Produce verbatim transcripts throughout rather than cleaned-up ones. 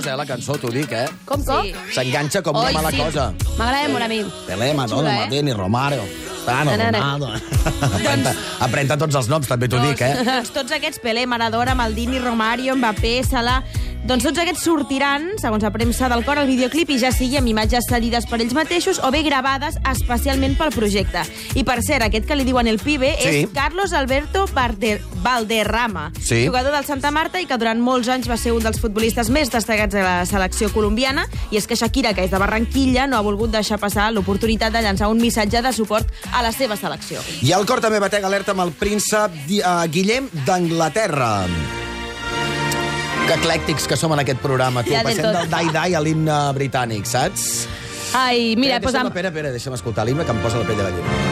eh, la cançó, t'ho dic, eh? Com, com? Sí. S'enganxa com una Oi, mala sí. cosa. M'agrada molt a mi. Pelé, Maradona, Xula, eh? Maldini, Romario, Tano, Nanana. Ronaldo... Aprenta, aprenta tots els noms, també t'ho dic, eh? Doncs tots aquests, Pelé, Maradona, Maldini, Romario, Mbappé, Salah... Doncs tots aquests sortiran, segons la premsa del cor, al videoclip i ja sigui amb imatges cedides per ells mateixos o bé gravades especialment pel projecte. I per cert, aquest que li diuen el pibe Sí. és Carlos Alberto Valder- Valderrama, Sí. jugador del Santa Marta i que durant molts anys va ser un dels futbolistes més destacats de la selecció colombiana. I és que Shakira, que és de Barranquilla, no ha volgut deixar passar l'oportunitat de llançar un missatge de suport a la seva selecció. I el cor també batega alerta amb el príncep uh, Guillem d'Anglaterra. Que eclèctics que som en aquest programa, tu. Ja de Passem tot. del die-die a l'himne britànic, saps? Ai, mira, Espera, pues... deixa'm, Amb... espera, espera, deixa'm escoltar l'himne que em posa la pell de gallina.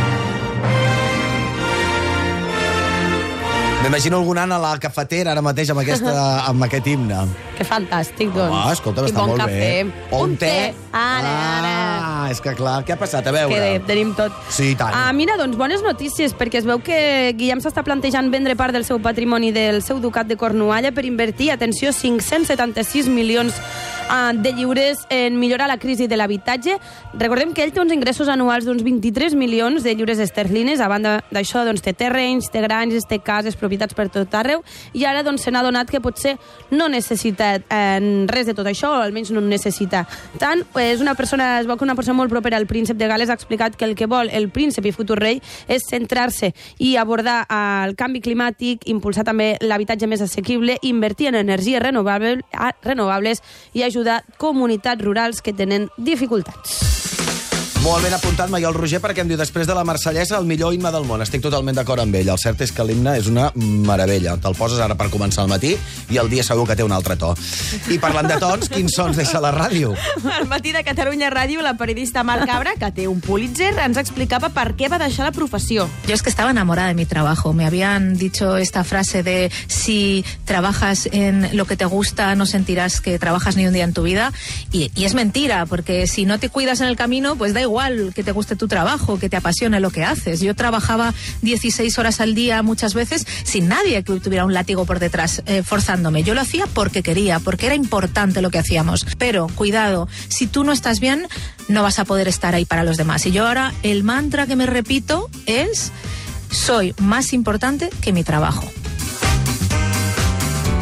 M'imagino algun an a la cafetera ara mateix amb, aquesta, amb aquest himne. Que fantàstic, doncs. Ah, escolta'm, Quin està bon molt cafè. bé. O un té. Ara, ara. Ah, és que clar, què ha passat? A veure. Que bé, tenim tot. Sí, i tant. Ah, mira, doncs, bones notícies, perquè es veu que Guillem s'està plantejant vendre part del seu patrimoni del seu ducat de Cornualla per invertir, atenció, cinc-cents setanta-sis milions ah, de lliures en millorar la crisi de l'habitatge. Recordem que ell té uns ingressos anuals d'uns vint-i-tres milions de lliures esterlines. A banda d'això, doncs, té terrenys, té granges, té cases, propietats per tot arreu, i ara doncs, se n'ha donat que potser no necessita eh, res de tot això, o almenys no en necessita tant. És una persona, es veu que una persona molt propera al príncep de Gales ha explicat que el que vol el príncep i futur rei és centrar-se i abordar eh, el canvi climàtic, impulsar també l'habitatge més assequible, invertir en energies renovables, renovables i ajudar comunitats rurals que tenen dificultats. Molt ben apuntat, Maiol Roger, perquè em diu després de la Marsellesa el millor himne del món. Estic totalment d'acord amb ell. El cert és que l'himne és una meravella. Te'l poses ara per començar al matí i el dia segur que té un altre to. I parlant de tons, quins sons deixa la ràdio? Al matí de Catalunya Ràdio, la periodista Mar Cabra, que té un Pulitzer, ens explicava per què va deixar la professió. Yo es que estaba enamorada de mi trabajo. Me habían dicho esta frase de si trabajas en lo que te gusta no sentirás que trabajas ni un día en tu vida. Y, y es mentira, porque si no te cuidas en el camino, pues da igual que te guste tu trabajo, que te apasione lo que haces. Yo trabajaba dieciséis horas al día muchas veces sin nadie que tuviera un látigo por detrás eh, forzándome. Yo lo hacía porque quería, porque era importante lo que hacíamos. Pero, cuidado, si tú no estás bien, no vas a poder estar ahí para los demás. Y yo ahora, el mantra que me repito es: soy más importante que mi trabajo.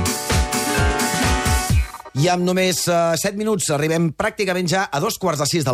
I amb només uh, set minuts arribem pràcticament ja a dos quarts de sis del